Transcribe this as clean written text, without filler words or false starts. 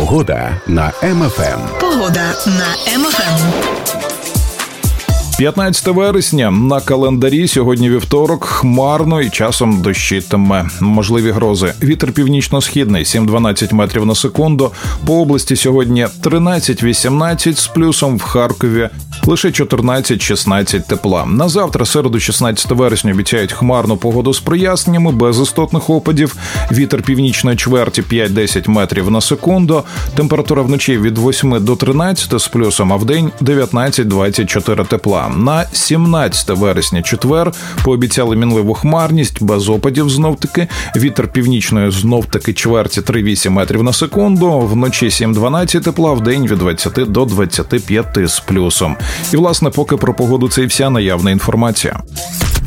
Погода на МФМ. Погода на МФМ. 15 вересня на календарі, сьогодні вівторок, хмарно і часом дощитиме. Можливі грози. Вітер північно-східний 7-12 метрів на секунду. По області сьогодні 13-18 з плюсом, в Харкові лише 14-16 тепла. На завтра, середу, 16 вересня, обіцяють хмарну погоду з проясненнями, без істотних опадів. Вітер північної чверті 5-10 метрів на секунду. Температура вночі від 8 до 13 з плюсом, а вдень 19-24 тепла. На 17 вересня, четвер, пообіцяли мінливу хмарність, без опадів знов-таки. Вітер північної знов-таки чверті 3-8 метрів на секунду. Вночі 7-12 тепла, вдень від 20 до 25 з плюсом. І, власне, поки про погоду це і вся наявна інформація.